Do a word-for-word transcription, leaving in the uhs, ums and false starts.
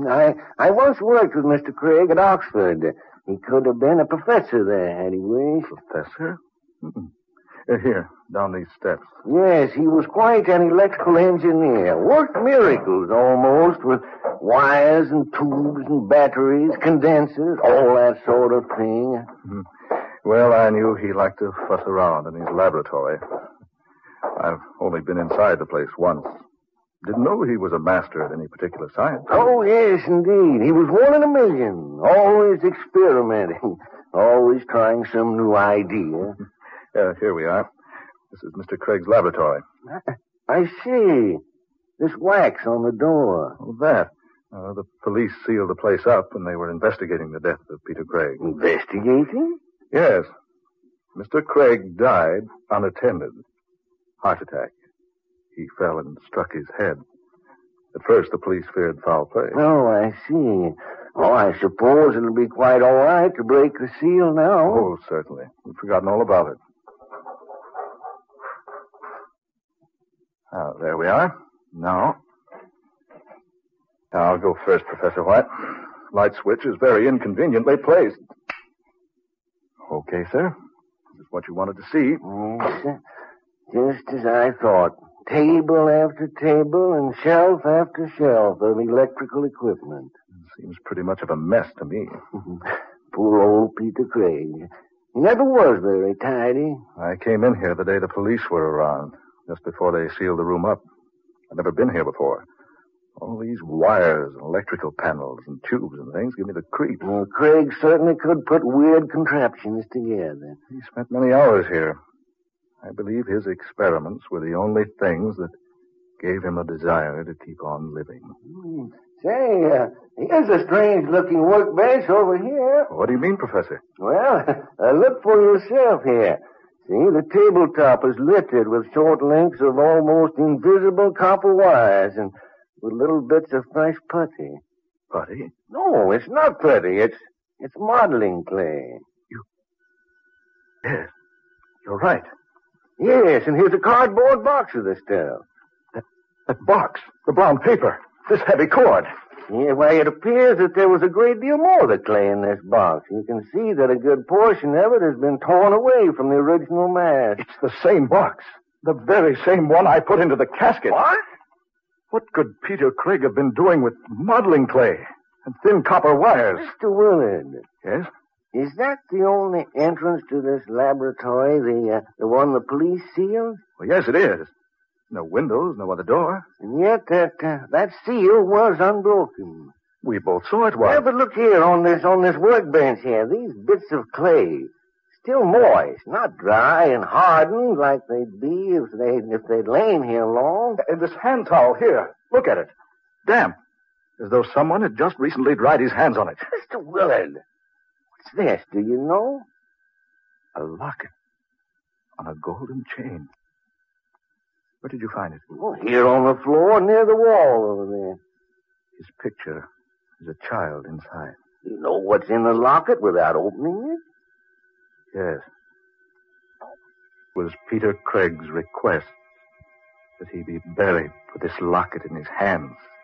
I, I once worked with Mister Craig at Oxford. He could have been a professor there, had he wished. Professor? Mm-mm. Uh, here, down these steps. Yes, he was quite an electrical engineer. Worked miracles, almost, with wires and tubes and batteries, condensers, all that sort of thing. Mm-hmm. Well, I knew he liked to fuss around in his laboratory. I've only been inside the place once. Didn't know he was a master at any particular science. Oh, yes, indeed. He was one in a million. Always experimenting. Always trying some new idea. Uh, here we are. This is Mister Craig's laboratory. I, I see. This wax on the door. Oh, that. Uh, the police sealed the place up when they were investigating the death of Peter Craig. Investigating? Yes. Mister Craig died unattended. Heart attack. He fell and struck his head. At first, the police feared foul play. Oh, I see. Oh, I suppose it'll be quite all right to break the seal now. Oh, certainly. We've forgotten all about it. Ah, there we are. Now. I'll go first, Professor White. Light switch is very inconveniently placed. Okay, sir. This is what you wanted to see. Yes, just as I thought. Table after table and shelf after shelf of electrical equipment. Seems pretty much of a mess to me. Poor old Peter Craig. He never was very tidy. I came in here the day the police were around, just before they sealed the room up. I've never been here before. All these wires and electrical panels and tubes and things give me the creeps. Well, Craig certainly could put weird contraptions together. He spent many hours here. I believe his experiments were the only things that gave him a desire to keep on living. Hmm. Say, uh, here's a strange-looking workbench over here. What do you mean, Professor? Well, uh, look for yourself here. See, the tabletop is littered with short lengths of almost invisible copper wires and with little bits of fresh putty. Putty? No, it's not putty. It's it's modeling clay. You... Yes, you're right. Yes, and here's a cardboard box of the stuff. That, that box, the brown paper, this heavy cord. Yeah, why, it appears that there was a great deal more of the clay in this box. You can see that a good portion of it has been torn away from the original mass. It's the same box. The very same one I put into the casket. What? What could Peter Craig have been doing with modeling clay and thin copper wires? Mister Willard. Yes? Is that the only entrance to this laboratory, the uh, the one the police sealed? Well, yes, it is. No windows, no other door. And yet that uh, that seal was unbroken. We both saw it was. Yeah, but look here on this on this workbench here. These bits of clay, still moist, not dry and hardened like they'd be if they if they'd lain here long. And this hand towel here, look at it, damp, as though someone had just recently dried his hands on it. Mister Willard. What's this, do you know? A locket on a golden chain. Where did you find it? Oh, here on the floor near the wall over there. His picture is a child inside. You know what's in the locket without opening it? Yes. It was Peter Craig's request that he be buried with this locket in his hands.